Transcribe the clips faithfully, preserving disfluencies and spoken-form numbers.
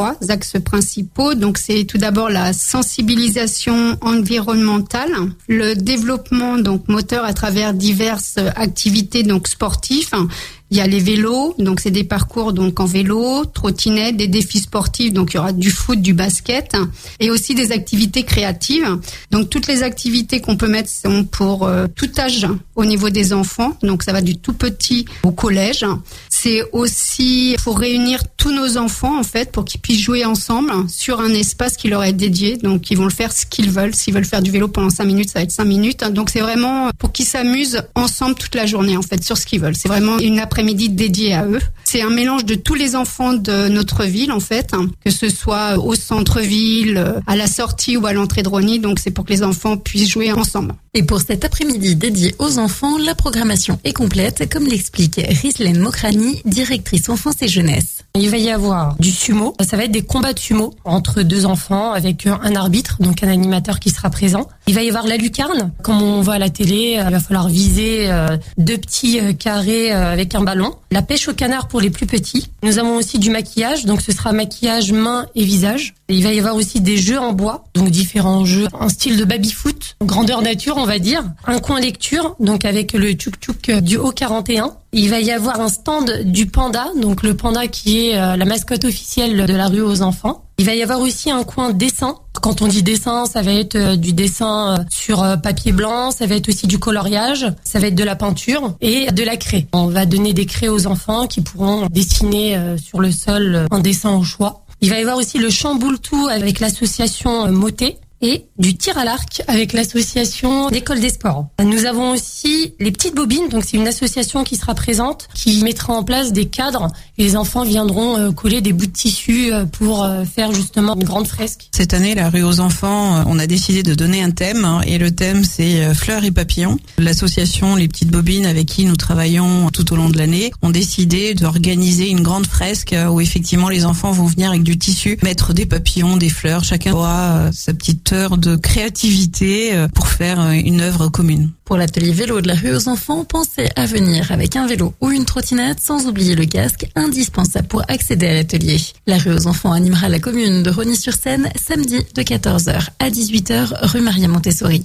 trois axes principaux. Donc, c'est tout d'abord la sensibilisation environnementale, le développement donc moteur à travers diverses activités donc sportives. Il y a les vélos, donc c'est des parcours donc en vélo, trottinette, des défis sportifs, donc il y aura du foot, du basket, et aussi des activités créatives. Donc toutes les activités qu'on peut mettre sont pour euh, tout âge au niveau des enfants, donc ça va du tout petit au collège. C'est aussi pour réunir tous nos enfants en fait, pour qu'ils puissent jouer ensemble sur un espace qui leur est dédié. Donc ils vont le faire ce qu'ils veulent. S'ils veulent faire du vélo pendant cinq minutes, ça va être cinq minutes. Donc c'est vraiment pour qu'ils s'amusent ensemble toute la journée en fait sur ce qu'ils veulent. C'est vraiment une après midi dédié à eux. C'est un mélange de tous les enfants de notre ville en fait, que ce soit au centre-ville, à la sortie ou à l'entrée de Rosny. Donc c'est pour que les enfants puissent jouer ensemble. Et pour cet après-midi dédié aux enfants, la programmation est complète, comme l'explique Rislaine Mokrani, directrice enfance et jeunesse. Il va y avoir du sumo, ça va être des combats de sumo entre deux enfants avec un arbitre, donc un animateur qui sera présent. Il va y avoir la lucarne, comme on voit à la télé, il va falloir viser deux petits carrés avec un ballon. La pêche au canard pour les plus petits. Nous avons aussi du maquillage, donc ce sera maquillage main et visage. Et il va y avoir aussi des jeux en bois, donc différents jeux en style de baby-foot, grandeur nature on va dire. Un coin lecture, donc avec le tchouk-tchouk du haut quarante et un. Il va y avoir un stand du panda, donc le panda qui est la mascotte officielle de la rue aux enfants. Il va y avoir aussi un coin dessin. Quand on dit dessin, ça va être du dessin sur papier blanc, ça va être aussi du coloriage, ça va être de la peinture et de la craie. On va donner des craies aux enfants qui pourront dessiner sur le sol un dessin au choix. Il va y avoir aussi le chamboule-tout avec l'association Moté et du tir à l'arc avec l'association d'école des sports. Nous avons aussi les petites bobines, donc c'est une association qui sera présente, qui mettra en place des cadres et les enfants viendront coller des bouts de tissu pour faire justement une grande fresque. Cette année, la rue aux enfants, on a décidé de donner un thème et le thème c'est fleurs et papillons. L'association Les Petites Bobines avec qui nous travaillons tout au long de l'année ont décidé d'organiser une grande fresque où effectivement les enfants vont venir avec du tissu, mettre des papillons, des fleurs, chacun aura sa petite heure de créativité pour faire une œuvre commune. Pour l'atelier vélo de la rue aux enfants, pensez à venir avec un vélo ou une trottinette sans oublier le casque indispensable pour accéder à l'atelier. La rue aux enfants animera la commune de Rosny-sur-Seine samedi de quatorze heures à dix-huit heures rue Maria Montessori.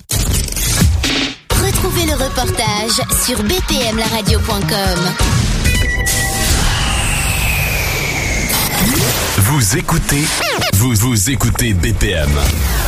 Retrouvez le reportage sur b p m la radio point com. Vous écoutez, vous vous écoutez B P M.